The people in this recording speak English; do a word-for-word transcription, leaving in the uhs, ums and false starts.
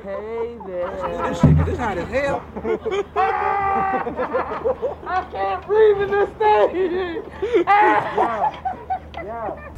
Hey there. This shit, this hot as hell. I can't breathe in this thing. Yeah, yeah.